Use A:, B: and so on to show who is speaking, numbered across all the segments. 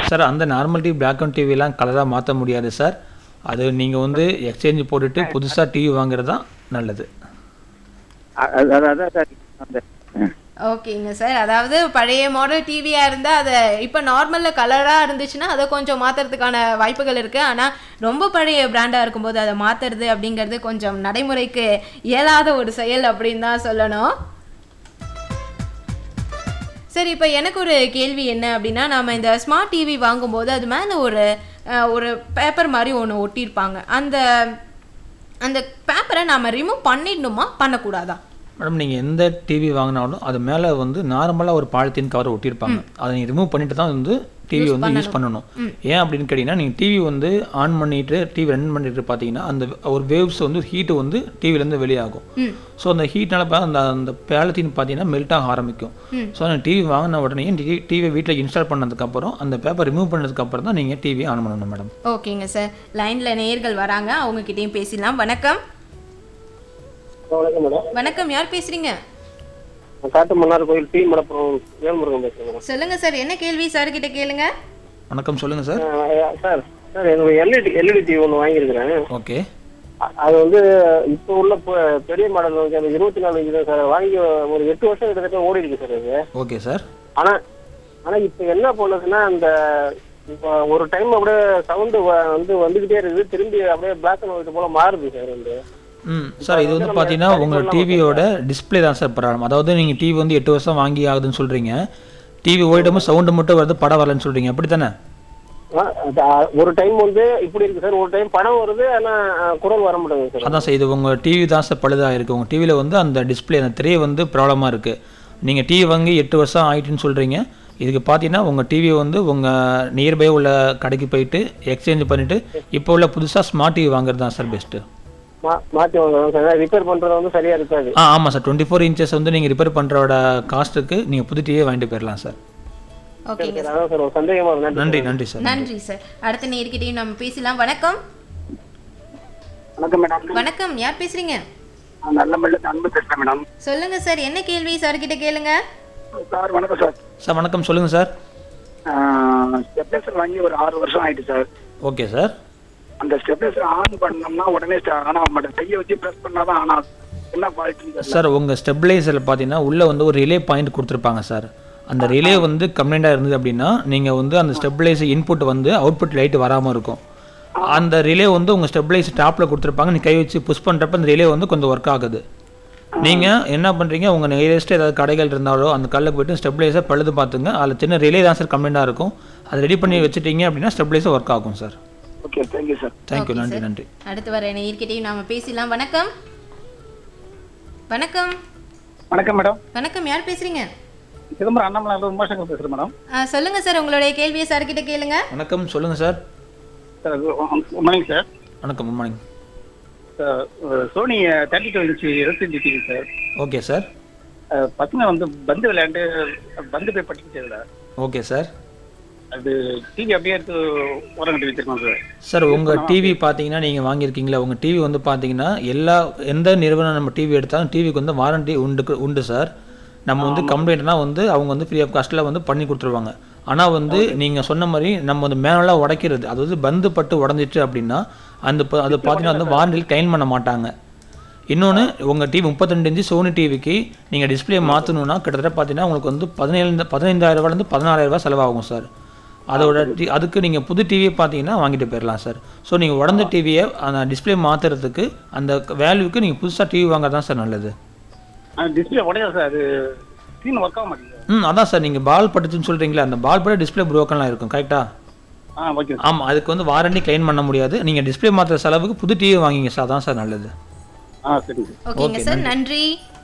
A: Sir அந்த normal TV black and டிவிலாம் கலராக மாற்ற முடியாது சார். அது நீங்கள் வந்து எக்ஸ்சேஞ்ச் போட்டுட்டு புதுசாக டிவி வாங்குறது தான் நல்லது.
B: அதான் சார் அந்த
C: ஓகேங்க சார். அதாவது பழைய மாடல் டிவியா இருந்தா அதை இப்போ நார்மல்ல கலரா இருந்துச்சுன்னா அதை கொஞ்சம் மாத்துறதுக்கான வாய்ப்புகள் இருக்கு. ஆனா ரொம்ப பழைய பிராண்டா இருக்கும்போது அதை மாத்துறது அப்படிங்கிறது கொஞ்சம் நடைமுறைக்கு இயலாத ஒரு செயல் அப்படின்னு தான் சொல்லணும். சரி, இப்போ எனக்கு ஒரு கேள்வி என்ன அப்படின்னா, நம்ம இந்த ஸ்மார்ட் டிவி வாங்கும்போது அது மேலே ஒரு பேப்பர் மாதிரி ஒன்று ஒட்டியிருப்பாங்க. அந்த அந்த பேப்பரை நாம் ரிமூவ் பண்ணிடணுமா பண்ணக்கூடாதா?
A: மேடம் நீங்கள் எந்த டிவி வாங்கினாலும் அது மேலே வந்து நார்மலாக ஒரு பாலித்தீன் கவர் ஒட்டியிருப்பாங்க. அதை நீங்கள் ரிமூவ் பண்ணிட்டு தான் வந்து டிவி வந்து யூஸ் பண்ணணும். ஏன் அப்படின்னு கேட்டிங்கன்னா, நீங்கள் டிவி வந்து ஆன் பண்ணிட்டு டிவி ரன் பண்ணிட்டு பார்த்தீங்கன்னா அந்த ஒரு வேவ்ஸ் வந்து ஹீட்டு வந்து டிவிலேருந்து வெளியாகும். ஸோ அந்த ஹீட்னால அந்த பாலித்தீன் பார்த்தீங்கன்னா மெல்ட் ஆக ஆரம்பிக்கும். ஸோ அந்த டிவி வாங்கின உடனே டிவியை வீட்டில் இன்ஸ்டால் பண்ணதுக்கப்புறம் அந்த பேப்பர் ரிமூவ் பண்ணதுக்கப்புறம் தான் நீங்கள் டிவி ஆன் பண்ணணும் மேடம்.
C: ஓகேங்க சார். லைனில் நேயர்கள் வராங்க, அவங்ககிட்டயும் பேசலாம். வணக்கம்.
B: வணக்கம் மேடம்.
C: வணக்கம், யார் பேசுறீங்க?
B: காட்டு மன்னார் கோயில் டி மடப்புறம் வேல்முருகன் பேசுறேன் மேடம்.
C: சொல்லுங்க சார், என்ன கேள்வி சார் கிட்ட கேளுங்க.
A: வணக்கம், சொல்லுங்கள் சார்.
B: சார் எனக்கு எல்இடி டிவி ஒன்று வாங்கியிருக்கிறேன்.
A: ஓகே.
B: அது வந்து இப்போ உள்ள பெரிய மாடல் வந்து அந்த 24 இன்ச்சு தான் சார். வாங்கி ஒரு 8 வருஷம் கிட்டத்தட்ட ஓடி இருக்கு சார் அது.
A: Okay sir.
B: ஆனா இப்போ என்ன பண்ணுதுன்னா, அந்த இப்போ ஒரு டைம் அப்படியே சவுண்டு வந்துகிட்டே இருக்குது, திரும்பி அப்படியே பிளாக் அண்ட் ஒயிட் போல மாறுது சார் வந்து.
A: சார் இது வந்து பார்த்தீங்கன்னா உங்கள் டிவியோட டிஸ்பிளே தான் சார் ப்ராப்ளம். அதாவது நீங்கள் டிவி வந்து 8 வருஷம் வாங்கி ஆகுதுன்னு சொல்கிறீங்க, டிவி ஓடிடும் சவுண்டு மட்டும் வருது, படம் வரலன்னு சொல்கிறீங்க, அப்படி தானே?
B: ஒரு டைம் வந்து இப்படி இருக்கு சார், ஒரு டைம் படம் வருது ஆனால் குரல் வர மாட்டேங்குது சார்.
A: அதான் சார், இது உங்கள் டிவி தான் சார் பழுதாக இருக்குது. உங்கள் டிவியில் வந்து அந்த டிஸ்பிளே அந்த திரையை வந்து ப்ராப்ளமாக இருக்குது. நீங்கள் டிவி வாங்கி 8 வருஷம் ஆகிட்டுன்னு சொல்கிறீங்க. இதுக்கு பார்த்தீங்கன்னா உங்கள் டிவியை வந்து உங்கள் நியர்பை உள்ள கடைக்கு போயிட்டு எக்ஸ்சேஞ்ச் பண்ணிவிட்டு இப்போ உள்ள புதுசாக ஸ்மார்ட் டிவி வாங்குறது தான் சார் பெஸ்ட்டு.
B: மாற்றி வாங்குறோம் சார். ரிப்பேர் பண்ணுறது வந்து சரியாக இருக்காது.
A: ஆமாம் சார். 24 இன்ச்சஸ் வந்து நீங்கள் ரிப்பேர் பண்ணுறோட காஸ்ட்டுக்கு நீங்கள் புது டிவியே வாங்கிட்டு போயிடலாம் சார்.
C: ஓகேங்க
B: சார். அதான் சார் ஒரு சந்தேகமாக இருக்கு.
A: நன்றி சார்.
C: நன்றி சார். அடுத்த நேர்கிட்டையும் நம்ம பேசலாம். வணக்கம்.
B: வணக்கம் மேடம்.
C: வணக்கம், யார் பேசுறீங்க?
B: நல்ல மல்ல அன்பு பேசுகிறேன் மேடம்.
C: சொல்லுங்க சார், என்ன கேள்வி சார் கிட்ட கேளுங்க.
B: சார் வணக்கம் சார்.
A: சார் வணக்கம், சொல்லுங்கள் சார்.
B: ஸ்டெப்லைசர் வாங்கி ஒரு 6 வருஷம் ஆயிடுச்சு சார்.
A: Okay sir.
B: அந்த ஸ்டெப்லைசர் ஆன் பண்ணோம்னா உடனே ஆன் ஆக மாட்டேன். கையை வச்சு ப்ரெஸ் பண்ணாதான் ஆன் ஆகும். என்ன குவாலிட்டி
A: சார்? உங்கள் ஸ்டெபிளைசரில் பார்த்தீங்கன்னா உள்ளே வந்து ஒரு ரிலே பாயிண்ட் கொடுத்துருப்பாங்க சார். அந்த ரிலே வந்து கம்ப்ளைண்ட்டாக இருந்தது அப்படின்னா நீங்கள் வந்து அந்த ஸ்டெபிளைசர் இன்புட் வந்து அவுட்புட் லைட் வராமல் இருக்கும். அந்த ரிலே வந்து உங்கள் ஸ்டெபிளைசர் டாப்பில் கொடுத்துருப்பாங்க. நீ கை வச்சு புஷ் பண்ணுறப்ப அந்த ரிலே வந்து கொஞ்சம் ஒர்க் ஆகுது. நீங்கள் என்ன பண்ணுறீங்க, உங்கள் நியரஸ்ட்டு ஏதாவது கடைகள் இருந்தாலோ அந்த கல்லுக்கு போய்ட்டு ஸ்டெபிளைசர் பழுது பார்த்துங்க. அதில் சின்ன ரிலே தான் சார் கம்ப்ளைண்ட்டாக இருக்கும். அதை ரெடி பண்ணி வச்சுட்டீங்க அப்படின்னா ஸ்டெபிளைசர் ஒர்க் ஆகும் sir.
B: Okay, thank you sir.
A: Thank you, நன்றி.
C: அடுத்து வர நேர்கிட்டையும் நாம பேசலாம். வணக்கம். வணக்கம்.
B: வணக்கம் மேடம்.
C: வணக்கம், யார் பேசுறீங்க?
B: சிதம்பரம் அண்ணாமலை உமாசங்கர் பேசுகிறேன் மேடம்.
C: சொல்லுங்க சார், உங்களுடைய கேள்வியை சார் கிட்ட கேளுங்க.
A: வணக்கம், சொல்லுங்கள் sir.
B: Sir good morning sir.
A: வணக்கம், good morning.
B: Sony 32 inch 25 TV sir.
A: Okay sir.
B: பசங்க வந்து பந்து விளையாண்டு பந்து போய் பட்டுச்சு.
A: Okay sir.
B: அது டிவி அப்படியே எடுத்து ஓரம் கட்டி வச்சிருக்கோம் சார்.
A: சார் உங்கள் டிவி பார்த்தீங்கன்னா நீங்கள் வாங்கியிருக்கீங்களா, உங்கள் டிவி வந்து பார்த்தீங்கன்னா எந்த நிறுவனம் நம்ம டிவி எடுத்தாலும் டிவிக்கு வந்து வாரண்டி உண்டு சார். நம்ம வந்து கம்ப்ளைண்ட்னா வந்து அவங்க வந்து ஃப்ரீ ஆஃப் காஸ்ட்டில் வந்து பண்ணி கொடுத்துருவாங்க. ஆனால் வந்து நீங்கள் சொன்ன மாதிரி நம்ம வந்து மேனுவலாக உடைக்கிறது, அதாவது பந்து பட்டு உடஞ்சிட்டு அப்படின்னா அது பார்த்தீங்கன்னா வந்து வாரண்டியில் கிளைம் பண்ண மாட்டாங்க. இன்னொன்று, உங்கள் டிவி 32 இன்ச்சு சோனி டிவிக்கு நீங்கள் டிஸ்பிளே மாற்றணுன்னா கிட்டத்தட்ட பார்த்தீங்கன்னா உங்களுக்கு வந்து 15,000 ரூபாயிலேருந்து 16,000 ரூபாய் செலவாகும் சார். அதுக்கு நீங்கள் புது டிவியை பார்த்தீங்கன்னா வாங்கிட்டு போயிடலாம் சார். ஸோ நீங்கள் உடஞ்ச டிவியை அந்த டிஸ்பிளே மாற்றுறதுக்கு அந்த வேல்யூக்கு நீங்கள் புதுசாக டிவி வாங்குறது தான் சார் நல்லது.
B: டிஸ்பிளே உடையா சார்? அது ஸ்க்ரீன் ஒர்க் ஆக மாட்டேங்குது.
A: அதான் சார், நீங்கள் பால் பட்டுச்சுன்னு சொல்கிறீங்களா, அந்த பால் பட்டு டிஸ்பிளே ப்ரோக்கன்லாம் இருக்கும் கரெக்டா?
B: ஓகே.
A: ஆமாம், அதுக்கு வந்து வாரண்டி கிளைம் பண்ண முடியாது. நீங்கள் டிஸ்பிளே மாற்றுற செலவுக்கு புது டிவி வாங்கிங்க சார், அதான் சார் நல்லது.
B: சரி.
C: ஓகேங்க சார், நன்றி.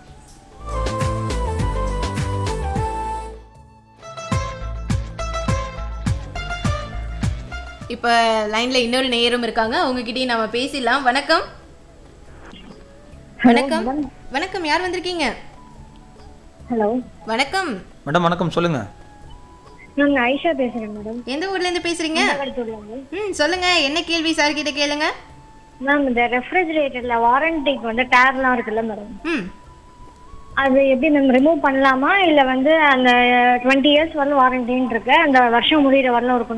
C: இப்போ லைன்ல இன்னொரு நேயரும் இருக்காங்க, அவங்க கிட்டயும் நாம பேசலாம். வணக்கம். வணக்கம். வணக்கம், யார் வந்திருக்கீங்க?
D: ஹலோ.
C: வணக்கம்
A: மேடம். வணக்கம், சொல்லுங்க.
D: நான் ஆயிஷா பேசுறேன் மேடம்.
C: எந்த ஊர்ல இருந்து பேசுறீங்க? சொல்லுங்க, என்ன கேள்வி சார் கிட்ட கேளுங்க.
D: மேம், இந்த ரெஃப்ரிஜரேட்டர்ல வாரண்டிக்கு வந்து டேர்லாம் இருக்குல்ல மேடம், அது எப்படி மேம் ரிமூவ் பண்ணலாமா, இல்ல வந்து அந்த 20 இயர்ஸ் வரலும் வாரண்டின்னு இருக்கு, அந்த வருஷம் முடிகிற வரலும் இருக்கணும்?